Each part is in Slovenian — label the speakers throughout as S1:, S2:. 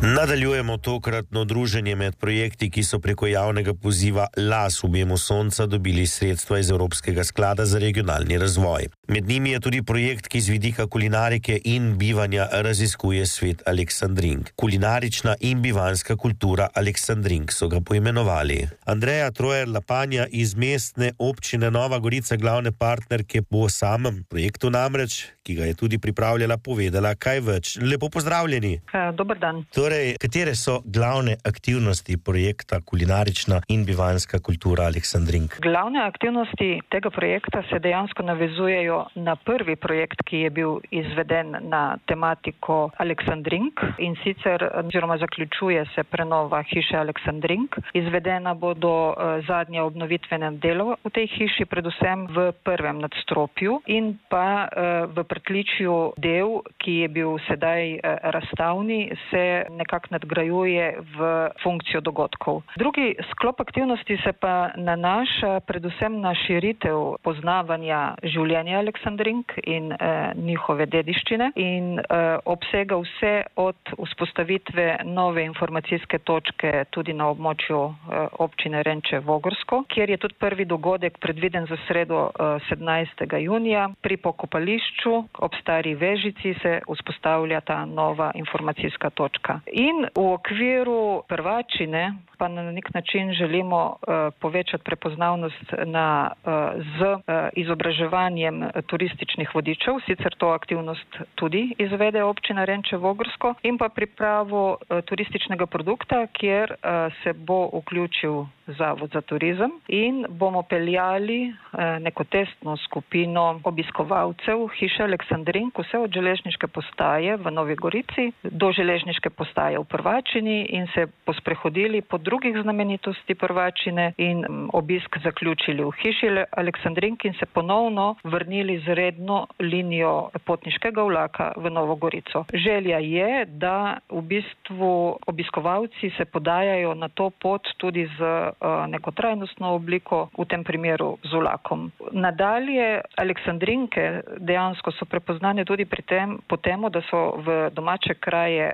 S1: Nadaljujemo tokratno druženje med projekti, ki so preko javnega poziva LAS v objemu sonca dobili sredstva iz Evropskega sklada za regionalni razvoj. Med njimi je tudi projekt, ki z vidika kulinarike in bivanja raziskuje svet Aleksandrink. Kulinarična in bivanska kultura Aleksandrink so ga poimenovali. Andreja Trojer-Lapanja iz mestne občine Nova Gorica, glavne partnerke po samem projektu namreč, ki ga je tudi pripravljala, povedala kaj več. Lepo pozdravljeni.
S2: Dober dan.
S1: Torej, katere so glavne aktivnosti projekta Kulinarična in bivanska kultura Aleksandrink?
S2: Glavne aktivnosti tega projekta se dejansko navezujejo na prvi projekt, ki je bil izveden na tematiko Aleksandrink, in sicer oziroma zaključuje se prenova hiše Aleksandrink. Izvedena bodo zadnja obnovitvena dela v tej hiši, predvsem v prvem nadstropju in pa v pritličju del, ki je bil sedaj razstavni, se nekako nadgrajuje v funkcijo dogodkov. Drugi sklop aktivnosti se pa nanaša predvsem na širitev poznavanja življenja Aleksandrink in njihove dediščine in obsega vse od vzpostavitve nove informacijske točke tudi na območju občine Renče Vogrsko, kjer je tudi prvi dogodek predviden za sredo 17. junija. Pri pokopališču ob Stari Vežici se vzpostavlja ta nova informacijska točka. In v okviru prvačine pa na nek način želimo povečati prepoznavnost z izobraževanjem turističnih vodičev, sicer to aktivnost tudi izvede občina Renče Vogrsko, in pa pripravo turističnega produkta, kjer se bo vključil Zavod za turizem in bomo peljali neko testno skupino obiskovalcev hiše Aleksandrink, vse od železniške postaje v Novi Gorici do železniške postaje v Prvačini in se posprehodili po drugih znamenitosti Prvačine in obisk zaključili v hiši Aleksandrink in se ponovno vrnili z redno linijo potniškega vlaka v Novo Gorico. Želja je, da v bistvu obiskovalci se podajajo na to pot tudi z neko trajnostno obliko, v tem primeru z vlakom. Nadalje, Aleksandrinke dejansko so prepoznane tudi po temu, da so v domače kraje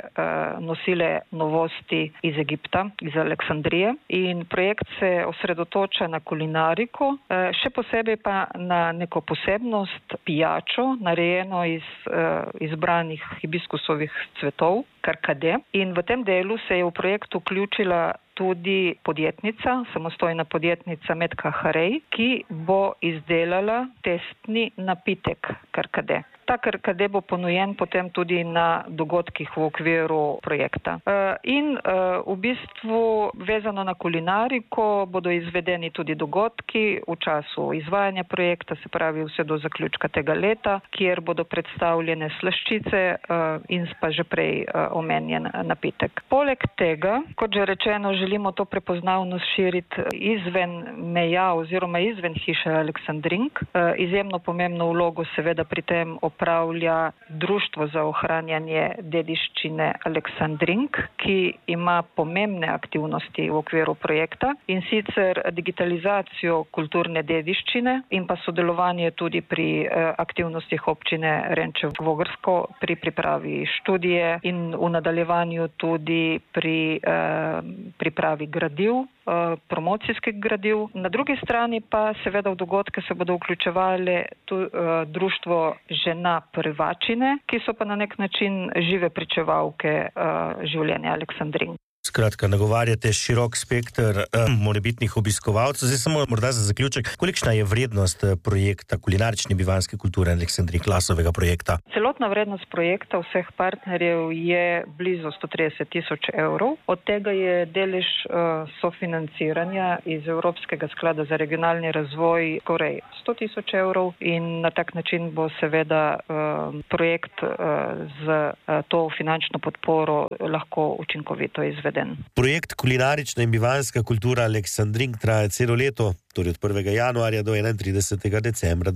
S2: nosile novosti iz Egipta, iz Aleksandrije, in projekt se osredotoča na kulinariko, še posebej pa na neko posebnost pijačo, narejeno iz izbranih hibiskusovih cvetov, karkade. In v tem delu se je v projekt vključila tudi podjetnica, samostojna podjetnica Metka Harej, ki bo izdelala testni napitek karkade. Ta karkade bo ponujen potem tudi na dogodkih v okviru projekta. In v bistvu vezano na kulinariko bodo izvedeni tudi dogodki v času izvajanja projekta, se pravi vse do zaključka tega leta, kjer bodo predstavljene slaščice in pa že prej omenjen napitek. Poleg tega, kot že rečeno, želimo to prepoznavnost širiti izven meja oziroma izven hiše Aleksandrink. Izjemno pomembno vlogo seveda pri tem opravlja Društvo za ohranjanje dediščine Aleksandrink, ki ima pomembne aktivnosti v okviru projekta, in sicer digitalizacijo kulturne dediščine in pa sodelovanje tudi pri aktivnostih občine Renče Vogrsko pri pripravi študije in v nadaljevanju tudi pri pripravi gradiv, promocijskih gradiv. Na drugi strani pa seveda v dogodke se bodo vključevali društvo Žena Prvačine, ki so pa na nek način žive pričevalke življenja Aleksandrink.
S1: Skratka, nagovarjate širok spekter morebitnih obiskovalcev. Zdaj samo morda za zaključek, kolikšna je vrednost projekta Kulinarične bivanske kulture Aleksandrink, LAS-ovega projekta?
S2: Celotna vrednost projekta vseh partnerjev je blizu 130.000 evrov. Od tega je delež sofinanciranja iz Evropskega sklada za regionalni razvoj skoraj 100.000 evrov in na tak način bo seveda projekt z to finančno podporo lahko učinkovito izveden.
S1: Projekt Kulinarična in bivanska kultura Aleksandrink traja celo leto, torej od 1. januarja do 31. decembra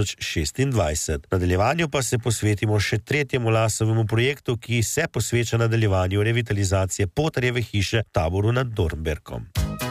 S1: 2026. Nadaljevanju pa se posvetimo še tretjemu LAS-ovemu projektu, ki se posveča nadaljevanju revitalizacije Potarjeve hiše v Taboru nad Dornberkom.